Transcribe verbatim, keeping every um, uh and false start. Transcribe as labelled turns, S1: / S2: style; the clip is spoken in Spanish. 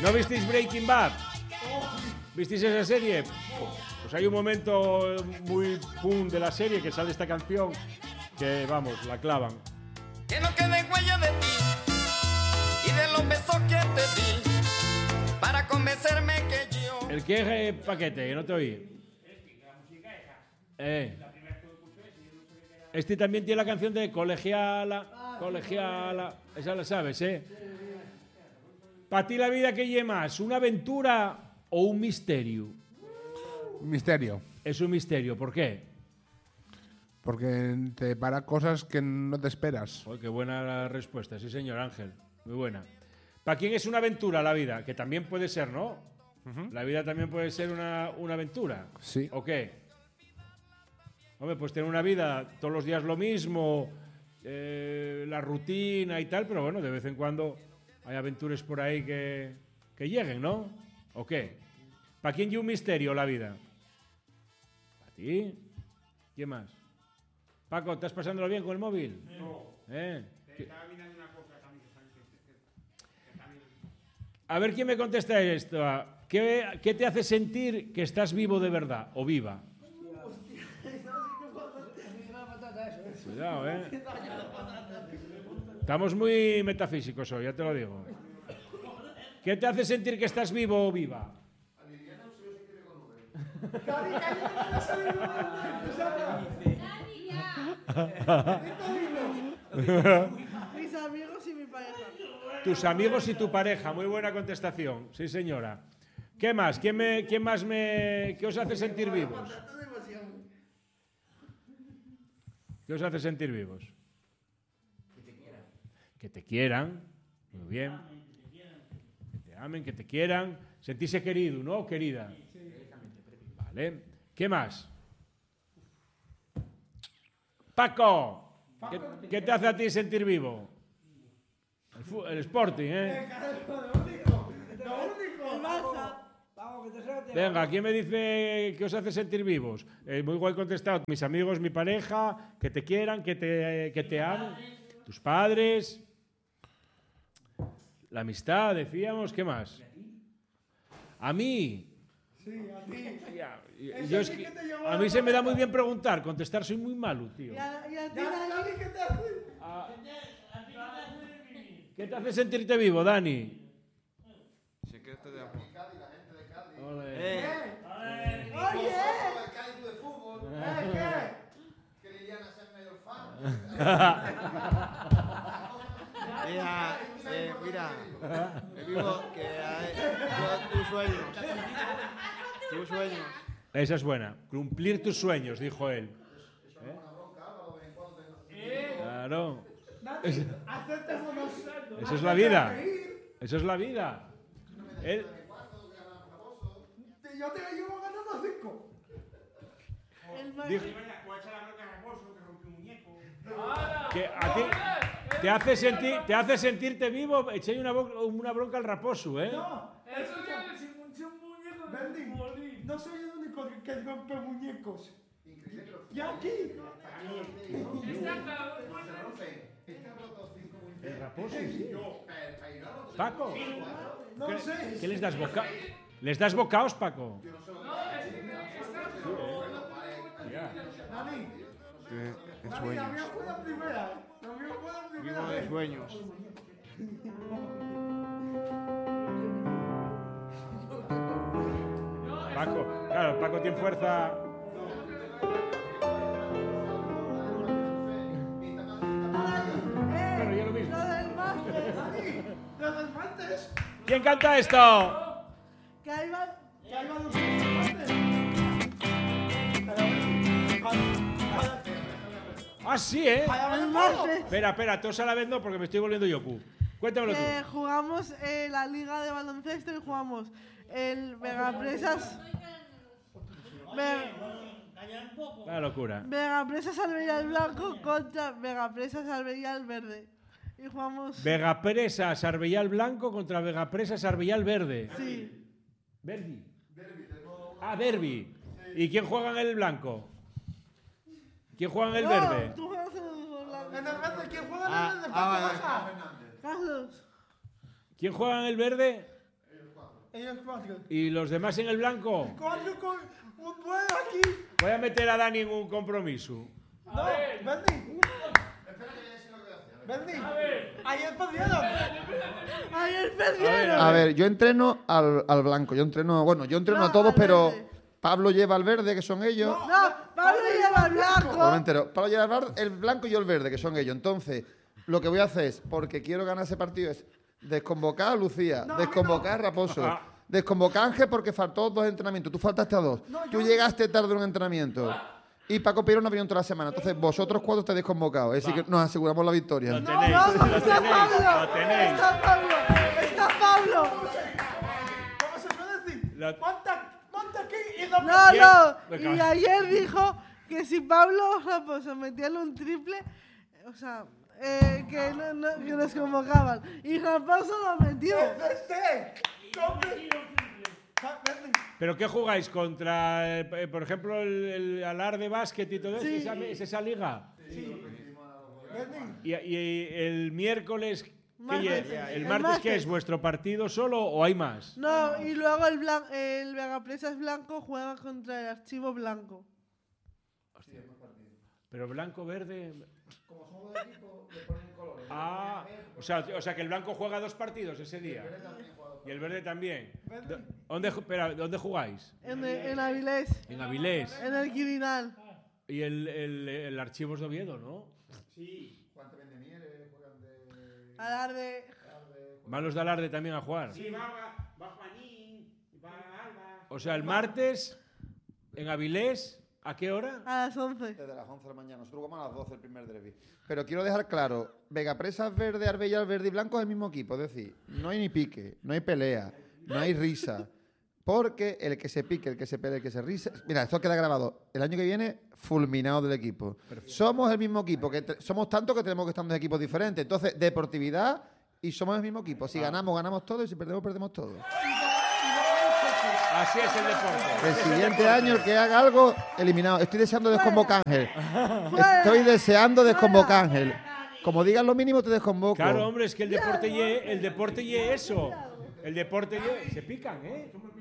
S1: ¿No visteis Breaking Bad? ¿Visteis esa serie? Pues hay un momento muy pum de la serie que sale esta canción que, vamos, la clavan.
S2: Que no quede huella de ti y de los besos que te di para convencerme que yo...
S1: ¿El qué, eh, paquete? Que no te oí. Eh. Este también tiene la canción de colegiala, colegiala. Esa la sabes, ¿eh? ¿Para ti la vida qué lleva más? ¿Una aventura o un misterio?
S3: Un misterio.
S1: Es un misterio. ¿Por qué?
S3: Porque te para cosas que no te esperas.
S1: Oh, qué buena la respuesta. Sí, señor Ángel. Muy buena. ¿Para quién es una aventura la vida? Que también puede ser, ¿no? Uh-huh. La vida también puede ser una, una aventura.
S3: Sí.
S1: ¿O qué? Hombre, pues tener una vida todos los días lo mismo, eh, la rutina y tal, pero bueno, de vez en cuando hay aventuras por ahí que, que lleguen, ¿no? ¿O qué? ¿Para quién y un misterio la vida? ¿Para ti? ¿Quién más? Paco, ¿estás pasándolo bien con el móvil?
S4: No.
S1: ¿Eh?
S4: Te estaba mirando una cosa también que también.
S1: A ver quién me contesta esto. ¿Qué, ¿Qué te hace sentir que estás vivo de verdad o viva? Cuidado, ¿eh? Estamos muy metafísicos hoy, ya te lo digo. ¿Qué te hace sentir que estás vivo o viva?
S5: Mis amigos y mi pareja.
S1: Tus amigos y tu pareja, muy buena contestación. Sí, señora. ¿Qué más? ¿Quién, me, quién más me... ¿Qué os hace sentir vivos? ¿Qué os hace sentir vivos?
S6: Que te quieran.
S1: Que te quieran. Muy bien. Que te amen, que te quieran. Sentirse querido, ¿no? Querida. Vale. ¿Qué más? Paco. ¿Qué, ¿Qué te hace a ti sentir vivo? El, fu- el Sporting, ¿eh? Venga, ¿quién me dice que os hace sentir vivos? Eh, muy igual contestado. Mis amigos, mi pareja, que te quieran, que te, que te amen. Tus padres. La amistad, decíamos. ¿Qué más? A mí.
S5: Sí, a ti.
S1: Ya, yo es que- a mí se me da muy bien preguntar. Contestar soy muy malo, tío.
S5: ¿Y a, y a ti, Dani, qué te hace?
S1: Ah, ¿qué te hace sentirte vivo, Dani?
S7: Secreto de amor.
S1: Ole.
S5: Oye,
S7: Mira, eh, mira, me vivo que hay, yo- tus sueños, tus sueños.
S1: Esa es buena. Cumplir tus sueños, dijo él. ¿Eh? Claro. Es- Eso es la vida. Eso es la vida. Él,
S5: yo te llevo ganando cinco. El más...
S1: Dijo-
S4: ¿Cuál es la bronca de Raposo que rompió un muñeco?
S1: que a ti te hace sentir, te hace sentirte vivo. Echéis una, bo- una bronca al Raposo, ¿eh?
S5: No,
S8: Eso ya es un muñeco de
S5: Bendy,
S8: morir.
S5: no soy el único que, que rompe muñecos. Y aquí.
S8: Está claro.
S1: El Raposo, sí. Paco,
S5: No
S1: ¿qué,
S5: sé.
S1: qué les das boca? ¿Les das bocaos, Paco?
S5: Dani,
S7: De, de
S5: Dani, la
S7: sueños.
S5: mía fue la primera. La mía fue la primera.
S7: Vivo de sueños.
S1: Paco, claro, Paco tiene fuerza. Bueno, yo lo mismo.
S5: Lo del máster. Dani, lo del máster.
S1: ¿Quién canta esto?
S5: Que ahí va. Que ahí va los máster.
S1: Ah, sí, ¿eh?
S5: El máster.
S1: Espera, espera, todos a la vez no, porque me estoy volviendo yoku. Cuéntamelo tú.
S5: Que jugamos eh, la liga de baloncesto y jugamos el Vegapresas. Ve-
S1: La locura.
S5: Vegapresas Albería Blanco contra Vegapresas Albería Verde. Y jugamos.
S1: Vegapresa Sarbellal Blanco contra Vegapresa Sarbellal Verde.
S5: Sí.
S1: Verdi. Ah, derbi. ¿Y quién juega en el blanco? ¿Quién juega en el
S5: No,
S1: verde?
S5: tú juegas en el blanco.
S9: En el verde, ¿quién juega
S7: Ah,
S9: en el verde?
S7: ah, vale.
S9: Baja.
S5: Carlos.
S1: ¿Quién juega en el verde?
S9: Ellos cuatro.
S1: ¿Y los demás en el blanco?
S9: Cuatro con un vuelo aquí.
S1: Voy a meter a Dani en un compromiso.
S9: No, Bendy. Bendy. Ayer perdieron.
S5: Ayer perdieron.
S7: A ver, yo entreno al, al blanco. Yo entreno, bueno, yo entreno
S5: No,
S7: a todos,
S5: al
S7: pero
S5: verde.
S7: Pablo lleva al verde, que son ellos.
S5: No, Pablo lleva el
S7: No me
S5: blanco.
S7: entero. Pablo lleva el bar- el blanco y yo el verde, que son ellos. Entonces, lo que voy a hacer es, porque quiero ganar ese partido, es desconvocar a Lucía, desconvocar a Raposo,
S1: Ah.
S7: desconvocar a Ángel porque faltó dos entrenamientos. Tú faltaste a dos. Tú llegaste tarde a un entrenamiento. Y Paco Pirón no ha venido toda la semana. Entonces, vosotros cuatro estáis desconvocados. Es decir, que nos aseguramos la victoria.
S1: Lo
S5: No,
S1: tenéis,
S5: no,
S1: lo
S5: está
S1: tenéis,
S5: Pablo.
S1: lo tenéis.
S5: Está Pablo. Está Pablo.
S9: ¿Cómo se suele decir?
S1: La-
S9: Monta, monta aquí y no.
S5: No,
S1: Bien.
S5: no.
S1: Venga.
S5: Y ayer dijo que si Pablo Raposo metía un triple, o sea, eh, que, no, no, que nos convocaban. Y Raposo lo metió.
S9: Este. Compre. Ah, Bendy.
S1: ¿Pero qué jugáis? ¿Contra, eh, por ejemplo, el, el Alarde Básquet y todo eso?
S5: Sí.
S1: ¿Esa, ¿Es esa liga?
S9: Bendy.
S1: ¿Y, y el miércoles? ¿qué
S5: Martes.
S1: lle- ¿El
S5: El
S1: martes qué
S5: martes.
S1: es? ¿Vuestro partido solo o hay más?
S5: No, y luego el, blan- el Vegapresas Blanco juega contra el Archivo Blanco.
S1: Pero blanco-verde... Ah, o sea, o sea que el blanco juega dos partidos ese día. Y el verde también. Do- ¿Dónde, ju- espera, ¿dónde jugáis?
S5: En, en Avilés,
S1: En Avilés.
S5: en el Quirinal.
S1: Y el, el, el archivo es de Oviedo, ¿no?
S5: Alarde.
S1: ¿Van los de Alarde también a jugar?
S4: Sí, va, va, va Juanín, va Alba.
S1: O sea, el martes en Avilés, ¿a qué hora?
S5: A las once.
S7: Desde las once de la mañana. Nosotros jugamos a las doce el primer derbi. Pero quiero dejar claro, Vegapresas verde, Arbella verde y blanco es el mismo equipo. Es decir, no hay ni pique, no hay pelea, no hay risa. Porque el que se pique, el que se pelee, el que se risa... Mira, esto queda grabado. El año que viene, fulminado del equipo. Somos el mismo equipo. que te- Somos tanto que tenemos que estar en dos equipos diferentes. Entonces, deportividad y somos el mismo equipo. Si ganamos, ganamos todo. Y si perdemos, perdemos todo.
S1: Así es el deporte.
S7: El siguiente año, el que haga algo, eliminado. Estoy deseando desconvocar a Ángel. Estoy deseando desconvocar a Ángel. Como digas lo mínimo, te desconvoco.
S1: Claro, hombre, es que el deporte ye, el deporte ye eso. El deporte ye, se pican, ¿eh?